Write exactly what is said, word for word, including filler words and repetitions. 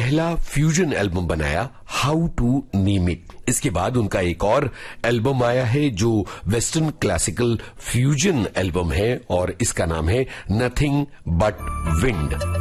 पहला fusion album बनाया, how to name it. इसके बाद उनका एक और एल्बम आया है जो वेस्टर्न क्लासिकल फ्यूजन एल्बम है और इसका नाम है नथिंग बट विंड।